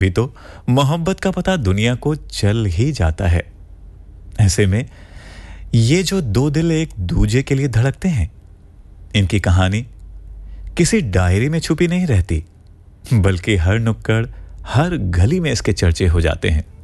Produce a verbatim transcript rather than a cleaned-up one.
तभी तो मोहब्बत का पता दुनिया को चल ही जाता है। ऐसे में ये जो दो दिल एक दूजे के लिए धड़कते हैं, इनकी कहानी किसी डायरी में छुपी नहीं रहती, बल्कि हर नुक्कड़, हर गली में इसके चर्चे हो जाते हैं।